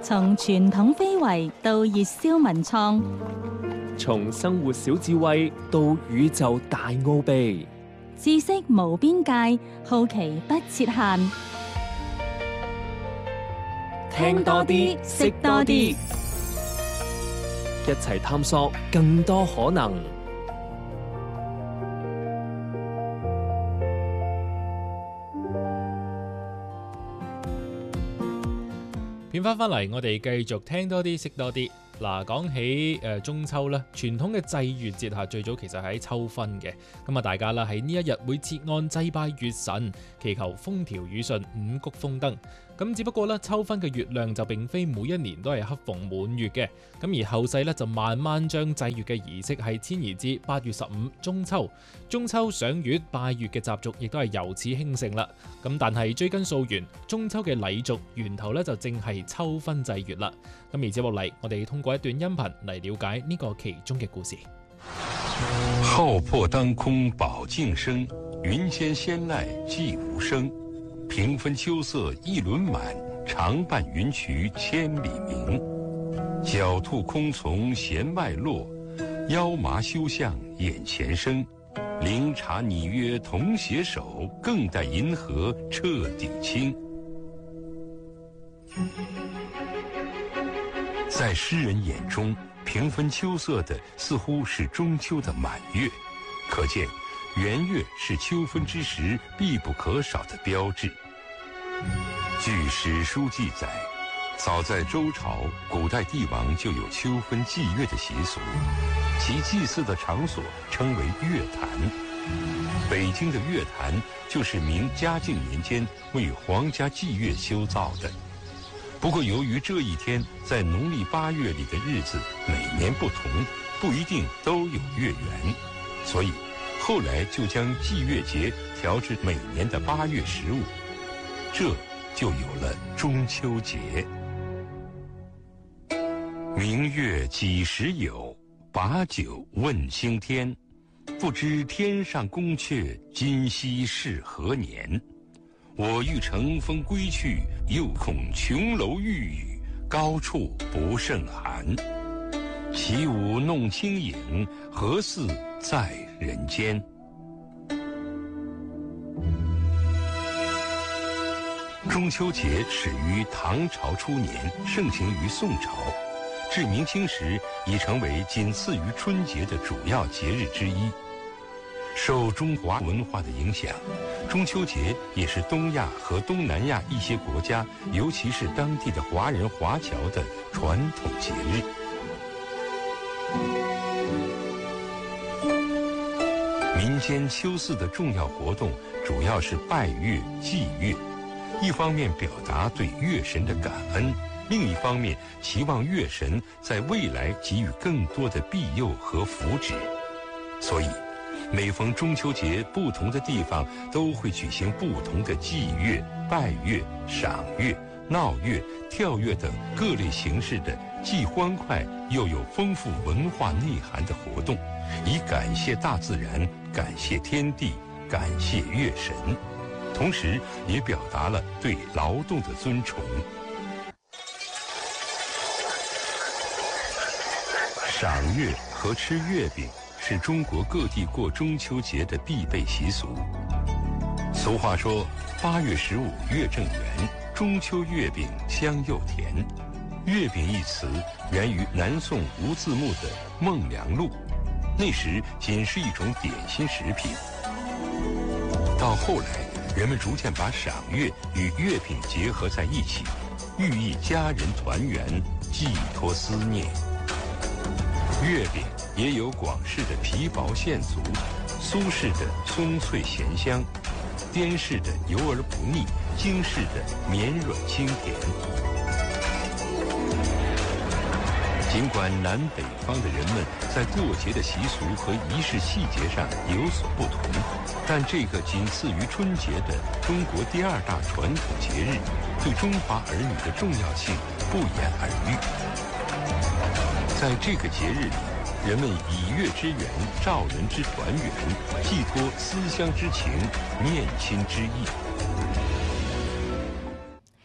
從傳統非遺到熱銷文創， 從生活小智慧到宇宙大奧秘， 知識無邊界，好奇不設限。 聽多啲，識多啲，一齊探索更多可能。 片翻嚟，我哋繼續聽多啲，識多啲。嗱，講起中秋啦，傳統嘅祭月節下最早其實係喺秋分嘅。咁啊，大家啦喺呢一日會設案祭拜月神，祈求風調雨順、五穀豐登。咁只不過咧，秋分嘅月亮就並非每一年都係恰逢滿月嘅。咁而後世咧就慢慢將祭月嘅儀式係遷移至8月15中秋。中秋賞月拜月嘅習俗亦都係由此興盛啦。咁但係追根溯源，中秋嘅禮俗源頭咧就正係秋分祭月啦。咁而接落嚟，我哋通過一段音頻嚟了解呢個其中嘅故事。 浩破當空寶鏡生，雲間仙籟寂無聲。平分秋色一輪滿，長伴雲衢千里明。狡兔空從弦外落，腰麻休向眼前生。靈茶擬約同攜手，更待銀河徹底清。在詩人眼中，平分秋色的似乎是中秋的滿月，可見圓月是秋分之時必不可少的標誌。據史書記載，早在周朝，古代帝王就有秋分祭月的習俗，其祭祀的場所稱為月壇。北京的月壇就是明嘉靖年間為皇家祭月修造的。不過由於這一天在農曆8月裡的日子每年不同，不一定都有月圓，所以後來就將祭月節調至每年的8月15，這就有了中秋節。明月幾時有，把酒問青天。不知天上宮闕，今夕是何年？我欲乘風歸去，又恐瓊樓玉宇，高處不勝寒。起舞弄清影，何似在人間？中秋節始於唐朝初年，盛行於宋朝，至明清時已成為僅次於春節的主要節日之一。受中華文化的影響，中秋節也是東亞和東南亞一些國家，尤其是當地的華人華僑的傳統節日。民間秋祀的重要活動主要是拜月、祭月，一方面表達對月神的感恩，另一方面期望月神在未來給予更多的庇佑和福祉。所以每逢中秋節，不同的地方都會舉行不同的祭月、拜月、賞月、鬧月、跳月等各類形式的既歡快又有豐富文化內涵的活動，以感謝大自然、感謝天地、感謝月神，同時也表達了對勞動的尊崇。賞月和吃月餅是中國各地過中秋節的必備習俗。俗話說，8月15月正圓，中秋月餅香又甜。月餅一詞源於南宋吳自牧的《孟良錄》，那時僅是一種點心食品。到後來，人們逐漸把賞月與月餅結合在一起，寓意家人團圓，寄託思念。月餅也有廣式的皮薄餡足，蘇式的鬆脆鹹香，滇式的油而不膩，京式的綿軟清甜。儘管南北方的人們在過節的習俗和儀式細節上有所不同，但這個僅次於春節的中國第二大傳統節日，對中華兒女的重要性不言而喻。在這個節日裡，人們以月之圓，照人之團圓，寄託思鄉之情，念親之意。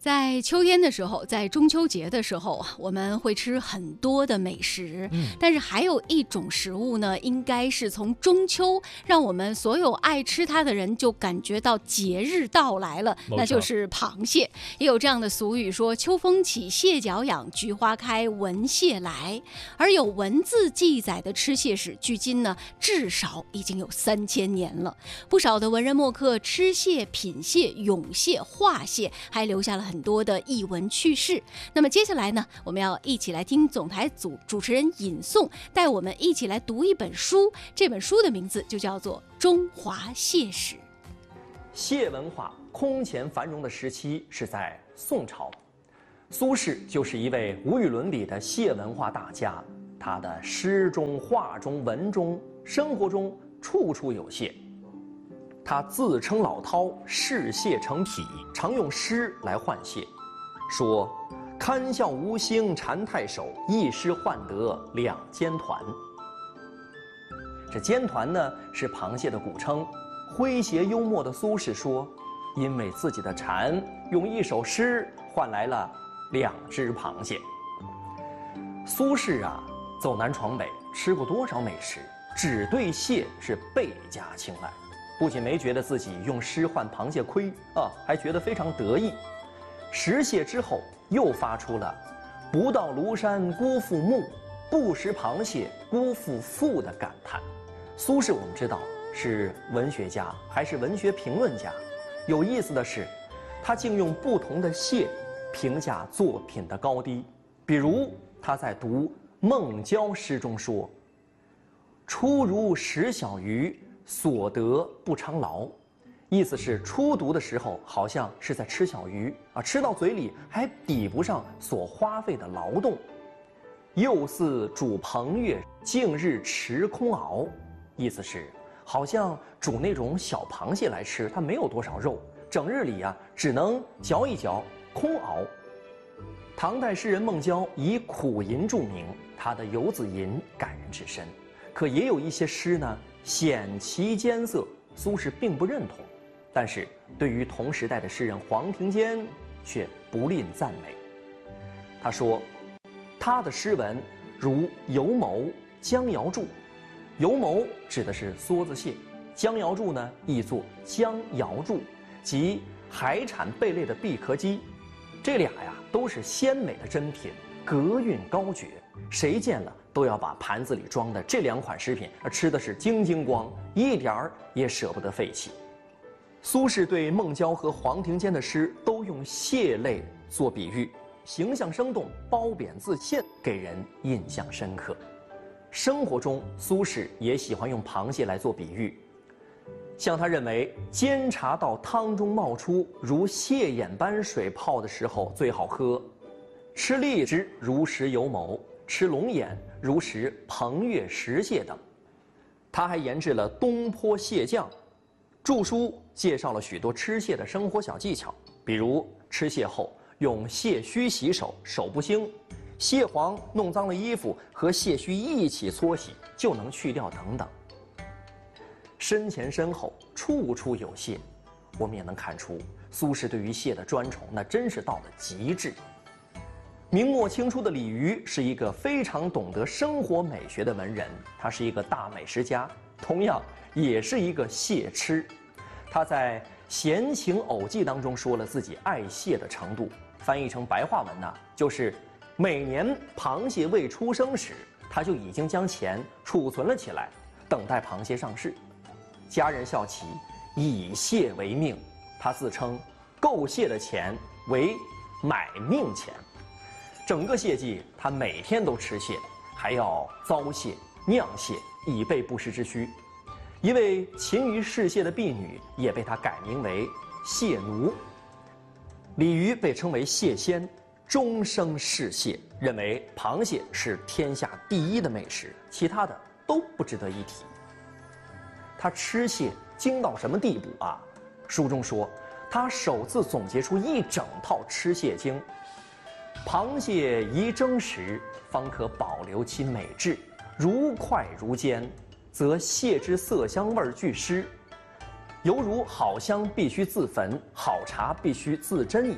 在秋天的时候，在中秋节的时候啊，我们会吃很多的美食。但是还有一种食物呢，应该是从中秋让我们所有爱吃它的人就感觉到节日到来了，那就是螃蟹。也有这样的俗语说：“秋风起，蟹脚痒，菊花开，闻蟹来。”而有文字记载的吃蟹史，距今呢至少已经有3000年了。不少的文人墨客吃蟹、品蟹、咏蟹、画蟹，还留下了很多的艺文趣事。那么接下来呢，我们要一起来听总台主持人尹颂带我们一起来读一本书，这本书的名字就叫做《中华蟹史》。 蟹文化空前繁荣的时期是在宋朝，苏轼就是一位无与伦比的蟹文化大家，他的诗中、画中、文中、生活中处处有蟹。他自称老饕，视蟹成癖，常用诗来唤蟹，说：“堪笑吴兴蝉太守，一诗换得两尖团。”这尖团呢是螃蟹的古称。诙谐幽默的苏轼说：“因为自己的蝉用一首诗换来了2只螃蟹。”苏轼啊，走南闯北，吃过多少美食，只对蟹是倍加青睐。不仅没觉得自己用诗换螃蟹亏啊，还觉得非常得意。食蟹之后，又发出了“不到庐山辜负木，不食螃蟹辜负父”的感叹。苏轼我们知道是文学家，还是文学评论家。有意思的是，他竟用不同的蟹评价作品的高低。比如他在读孟郊诗中说：“初如食小鱼，所得不偿劳。”意思是初读的时候好像是在吃小鱼啊，吃到嘴里还比不上所花费的劳动。又似煮彭越，近日持空熬。意思是好像煮那种小螃蟹来吃，它没有多少肉，整日里啊只能嚼一嚼，空熬。唐代诗人孟郊以苦吟著名，他的《游子吟》感人至深。可也有一些诗呢显其艰涩，苏轼并不认同。但是对于同时代的诗人黄庭坚却不吝赞美。他说：“他的诗文如游谋、江瑶柱。”游谋指的是梭子蟹，江瑶柱呢译作江瑶柱，即海产贝类的闭壳鸡。这俩呀都是鲜美的珍品，格韵高绝，谁见了都要把盘子里装的这2款食品吃的是精精光，一点儿也舍不得废弃。苏轼对孟郊和黄庭坚的诗都用蟹类做比喻，形象生动，褒贬自现，给人印象深刻。生活中，苏轼也喜欢用螃蟹来做比喻，像他认为煎茶到汤中冒出如蟹眼般水泡的时候最好喝，吃荔枝如食油秣，吃龙眼如食彭越石蟹等。他还研制了东坡蟹酱，著书介绍了许多吃蟹的生活小技巧，比如吃蟹后用蟹须洗手，手不腥；蟹黄弄脏了衣服和蟹须一起搓洗就能去掉等等。身前身后处处有蟹，我们也能看出苏轼对于蟹的专宠那真是到了极致。明末清初的李渔是一个非常懂得生活美学的文人，他是一个大美食家，同样也是一个蟹痴。他在《闲情偶记》当中说了自己爱蟹的程度，翻译成白话文呢，就是每年螃蟹未出生时，他就已经将钱储存了起来，等待螃蟹上市。家人笑其以蟹为命，他自称购蟹的钱为买命钱。整个蟹季，他每天都吃蟹，还要糟蟹、酿蟹，以备不时之需。一位勤于试蟹的婢女也被他改名为蟹奴。李渔被称为蟹仙，终生试蟹，认为螃蟹是天下第一的美食，其他的都不值得一提。他吃蟹精到什么地步啊？书中说，他首次总结出一整套吃蟹经。螃蟹宜蒸时，方可保留其美质；如快如煎，则蟹之色香味俱失，犹如好香必须自焚，好茶必须自斟一样。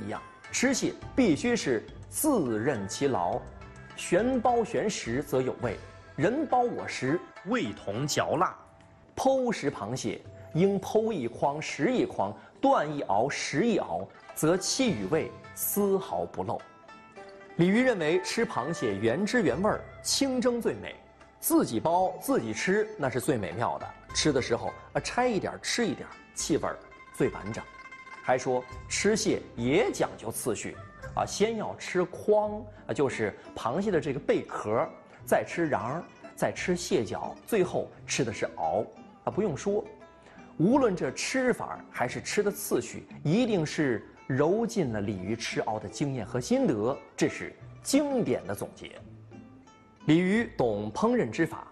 吃蟹必须是自任其劳，旋包旋食则有味，人包我食，味同嚼蜡。剖食螃蟹应剖一筐食一筐，断一螯食一螯，则气与味丝毫不漏。李渔认为吃螃蟹原汁原味儿，清蒸最美，自己包自己吃那是最美妙的。吃的时候拆一点吃一点，气味最完整。还说吃蟹也讲究次序先要吃筐就是螃蟹的这个贝壳，再吃瓤，再吃蟹脚，最后吃的是螯不用说，无论这吃法还是吃的次序，一定是揉进了鲤鱼吃螯的经验和心得，这是经典的总结。鲤鱼懂烹饪之法，